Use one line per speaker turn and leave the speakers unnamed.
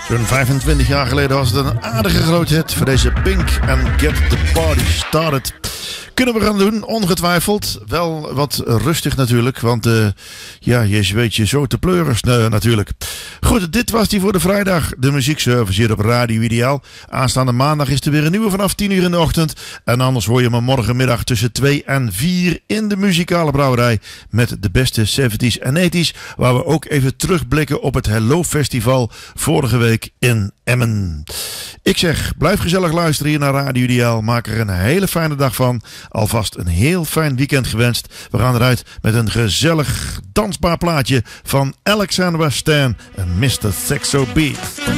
Zo'n 25 jaar geleden was het een aardige grote hit voor deze Pink and Get the Party Started. Kunnen we gaan doen, ongetwijfeld. Wel wat rustig natuurlijk, want je weet je zo te pleuren natuurlijk. Goed, dit was die voor de vrijdag. De muziekservice hier op Radio Ideaal. Aanstaande maandag is er weer een nieuwe vanaf 10 uur in de ochtend. En anders hoor je me morgenmiddag tussen 2 en 4 in de muzikale brouwerij. Met de beste 70s en 80s. Waar we ook even terugblikken op het Hello Festival vorige week in Emmen. Ik zeg, blijf gezellig luisteren hier naar Radio Ideaal. Maak er een hele fijne dag van. Alvast een heel fijn weekend gewenst. We gaan eruit met een gezellig dansbaar plaatje van Alexander Stan en Mr. Sexo Beat.